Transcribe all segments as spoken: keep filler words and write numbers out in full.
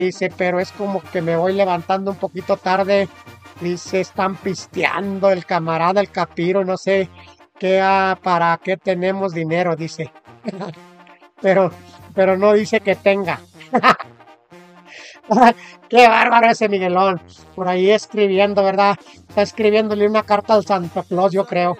Dice, pero es como que me voy levantando un poquito tarde. Dice, están pisteando el camarada, el Capiro, no sé qué, ah, para qué tenemos dinero, dice. Pero, pero no dice que tenga. Qué bárbaro ese Miguelón. Por ahí escribiendo, ¿verdad? Está escribiéndole una carta al Santa Claus, yo creo.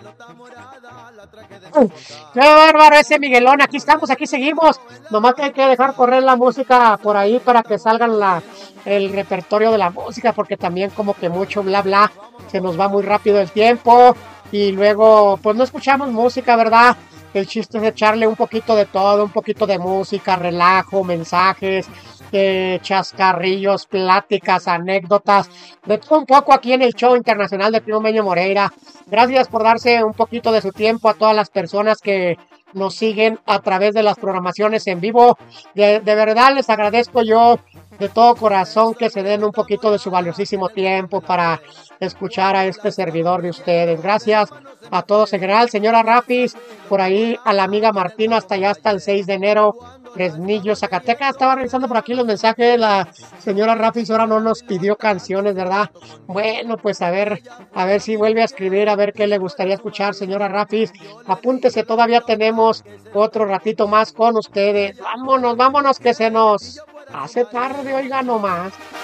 Qué bárbaro ese Miguelón. Aquí estamos, aquí seguimos. Nomás que hay que dejar correr la música por ahí para que salgan la, el repertorio de la música, porque también como que mucho bla bla. Se nos va muy rápido el tiempo. Y luego, pues no escuchamos música, ¿verdad? El chiste es echarle un poquito de todo, un poquito de música, relajo, mensajes, eh, chascarrillos, pláticas, anécdotas, de todo un poco aquí en el show internacional de Primo Meño Moreira. Gracias por darse un poquito de su tiempo a todas las personas que nos siguen a través de las programaciones en vivo. De, de verdad les agradezco yo de todo corazón que se den un poquito de su valiosísimo tiempo para escuchar a este servidor de ustedes. Gracias a todos en general, señora Rafis, por ahí a la amiga Martina, hasta allá hasta el seis de enero, Fresnillo, Zacatecas. Estaba revisando por aquí los mensajes, la señora Rafis ahora no nos pidió canciones, ¿verdad? Bueno, pues a ver, a ver si vuelve a escribir, a ver qué le gustaría escuchar, señora Rafis. Apúntese, todavía tenemos otro ratito más con ustedes. Vámonos, vámonos, que se nos hace tarde, oiga nomás.